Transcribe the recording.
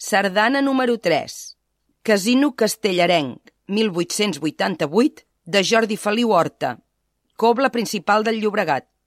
Sardana número 3. Casino Castellarenc, 1888, de Jordi Feliu Horta. Cobla principal del Llobregat.